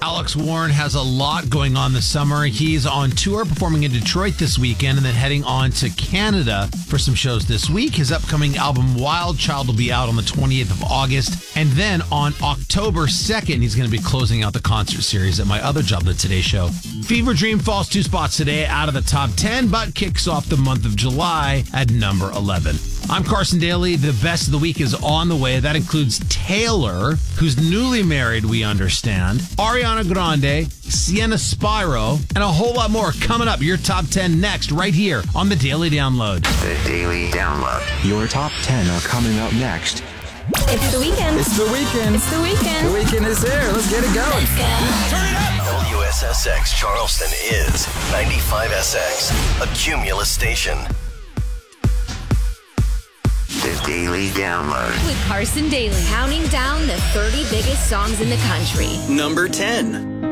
Alex Warren has a lot going on this summer. He's on tour performing in Detroit this weekend and then heading on to Canada for some shows this week. His upcoming album Wild Child will be out on the 28th of August. And then on October 2nd, he's going to be closing out the concert series at my other job, The Today Show. Fever Dream falls 2 spots today out of the top 10, but kicks off the month of July at number 11. I'm Carson Daly. The best of the week is on the way. That includes Taylor, who's newly married, we understand, Ariana Grande, Sienna Spyro, and a whole lot more coming up. Your top 10 next, right here on the Daily Download. The Daily Download. Your top 10 are coming up next. It's the weekend. It's the weekend. It's the weekend. The weekend is here. Let's get it going. Let's go. Turn it up! WSSX Charleston is 95SX, a Cumulus station. The Daily Download. With Carson Daly, counting down the 30 biggest songs in the country. Number 10.